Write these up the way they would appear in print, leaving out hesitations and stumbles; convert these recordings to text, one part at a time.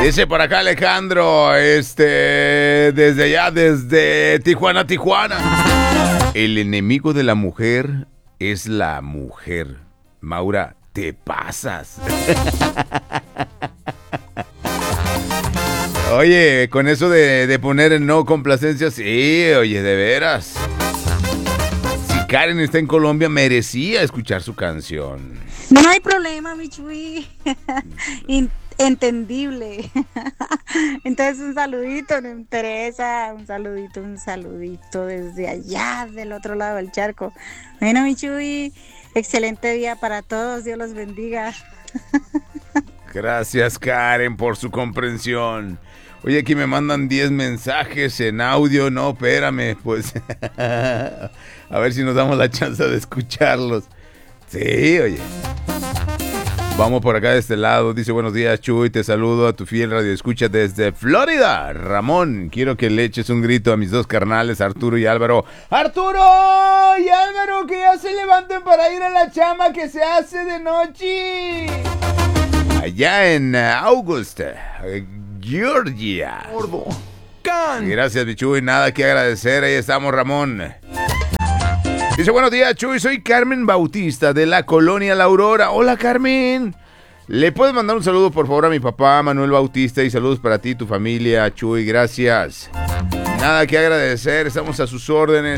Dice por acá Alejandro, desde allá, desde Tijuana, Tijuana. El enemigo de la mujer es la mujer. Maura, te pasas. Oye, con eso de poner en no complacencia, sí, oye, de veras. Si Karen está en Colombia, merecía escuchar su canción. No hay problema, mi Chuy. Entendible. Entonces un saludito, no me interesa. Un saludito desde allá, del otro lado del charco. Bueno, mi Chuy, excelente día para todos. Dios los bendiga. Gracias, Karen, por su comprensión. Oye, aquí me mandan 10 mensajes en audio. No, espérame, pues. A ver si nos damos la chance de escucharlos. Sí, oye. Vamos por acá de este lado. Dice, buenos días, Chuy. Te saludo a tu fiel radioescucha desde Florida. Ramón, quiero que le eches un grito a mis dos carnales, Arturo y Álvaro. ¡Arturo y Álvaro, que ya se levanten para ir a la chama que se hace de noche! Allá en Augusta, Georgia. Gordo. Gracias, mi Chuy. Nada que agradecer. Ahí estamos, Ramón. Dice, buenos días, Chuy. Soy Carmen Bautista de la colonia La Aurora. Hola, Carmen. ¿Le puedes mandar un saludo, por favor, a mi papá, Manuel Bautista? Y saludos para ti y tu familia, Chuy. Gracias. Nada que agradecer. Estamos a sus órdenes.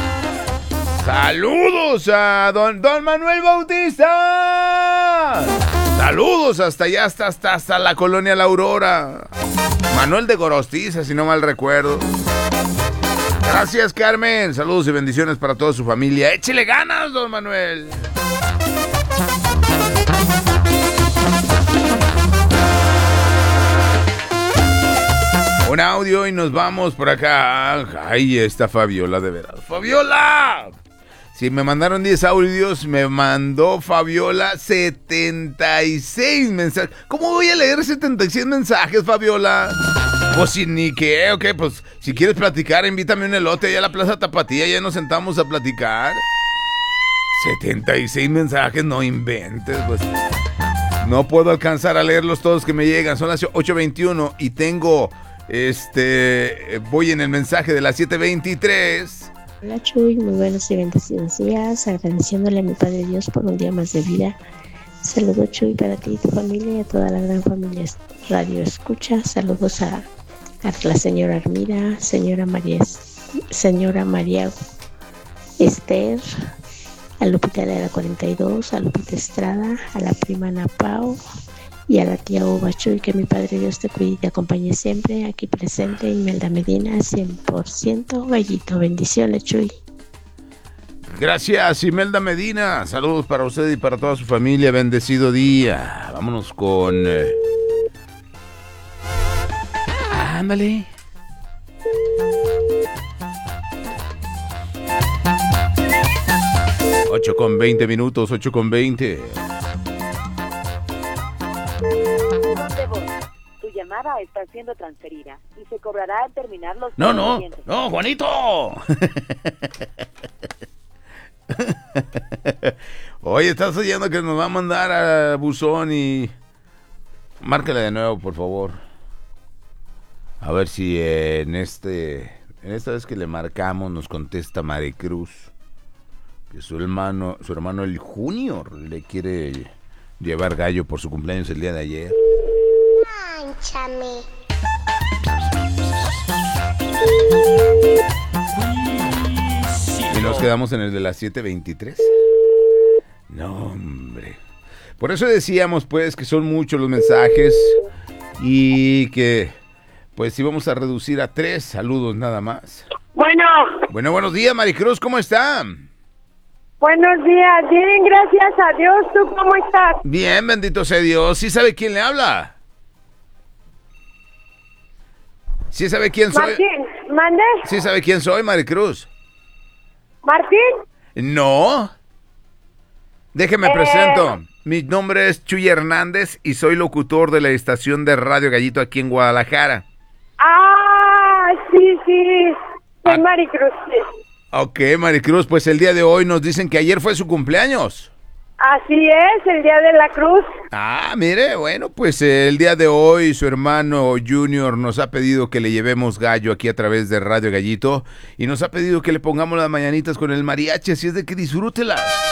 Saludos a don Manuel Bautista. Saludos hasta allá, hasta la colonia La Aurora. Manuel de Gorostiza, si no mal recuerdo. Gracias, Carmen. Saludos y bendiciones para toda su familia. ¡Échele ganas, don Manuel! Un audio y nos vamos por acá. Ahí está Fabiola, de verdad. ¡Fabiola! Si me mandaron 10 audios, me mandó Fabiola 76 mensajes. ¿Cómo voy a leer 76 mensajes, Fabiola? Pues si ni qué, ok, pues si quieres platicar, invítame un elote allá a la Plaza Tapatía, ya nos sentamos a platicar. 76 mensajes, no inventes, pues. No puedo alcanzar a leerlos todos que me llegan, son las 8:21 y tengo, voy en el mensaje de las 7:23. Hola Chuy, muy buenos y bendecidos días, agradeciéndole a mi Padre Dios por un día más de vida. Saludos Chuy para ti y tu familia y a toda la gran familia Radio Escucha. Saludos a la señora Armida, señora María Esther, a Lupita de la 42, a Lupita Estrada, a la prima Ana Pao y a la tía Uva. Chuy, que mi Padre Dios te cuide y te acompañe siempre. Aquí presente Imelda Medina, 100% gallito. Bendiciones, Chuy. Gracias, Imelda Medina. Saludos para usted y para toda su familia. Bendecido día. Vámonos con... Ándale. Ocho con 20 minutos, 8:20. Tu llamada está siendo transferida y se cobrará al terminar los... No, Juanito. Oye, estás oyendo que nos va a mandar a buzón y... Márcale de nuevo, por favor. A ver si en esta vez que le marcamos nos contesta Maricruz. Que su hermano el Junior le quiere llevar gallo por su cumpleaños el día de ayer. Mánchame. Y nos quedamos en el de las 7:23. No, hombre. Por eso decíamos, pues, que son muchos los mensajes y que, pues, íbamos a reducir a 3 saludos nada más. Bueno, buenos días, Maricruz, ¿cómo está? buenos días. Bien, gracias a Dios. ¿Tú cómo estás? Bien, bendito sea Dios. ¿Sí sabe quién le habla? ¿Sí sabe quién soy? Martín, ¿mande? ¿Sí sabe quién soy, Maricruz? ¿Martín? No. Déjeme presento. Mi nombre es Chuy Hernández y soy locutor de la estación de Radio Gallito aquí en Guadalajara. Ah, sí. Soy Maricruz. Sí. Ok, Maricruz, pues el día de hoy nos dicen que ayer fue su cumpleaños. Así es, el Día de la Cruz. Ah, mire, bueno, pues el día de hoy su hermano Junior nos ha pedido que le llevemos gallo aquí a través de Radio Gallito y nos ha pedido que le pongamos las mañanitas con el mariachi, así es de que disfrútela.